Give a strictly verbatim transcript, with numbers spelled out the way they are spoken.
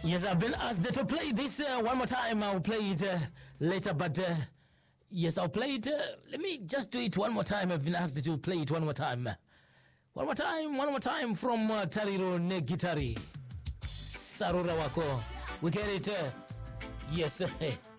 Yes, I've been asked to play this uh, one more time. I'll play it uh, later, but uh, yes, I'll play it. Uh, let me just do it one more time. I've been asked to play it one more time. One more time, one more time from uh, Tariro Negitari. Sarura Wako. We get it. Uh, yes.